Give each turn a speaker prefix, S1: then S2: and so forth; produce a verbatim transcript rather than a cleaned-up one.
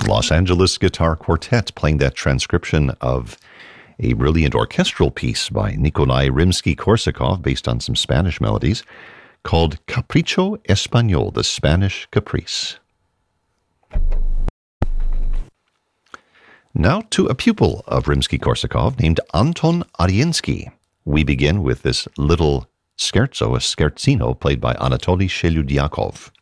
S1: Los Angeles Guitar Quartet playing that transcription of a brilliant orchestral piece by Nikolai Rimsky-Korsakov based on some Spanish melodies called Capricho Español, the Spanish Caprice. Now to a pupil of Rimsky-Korsakov named Anton Ariensky. We begin with this little scherzo, a scherzino, played by Anatoly Sheludyakov.